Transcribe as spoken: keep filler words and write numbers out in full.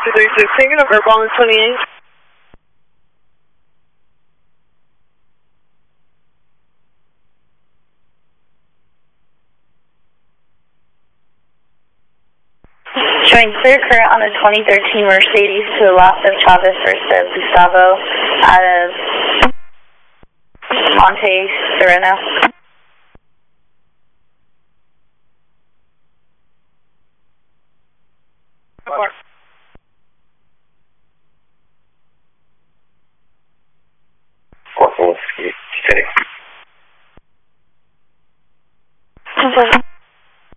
two three six, can you get a verbal on twenty-eight? Showing clear current on the twenty thirteen Mercedes to the left of Chavez first of Gustavo out of Monte Sereno.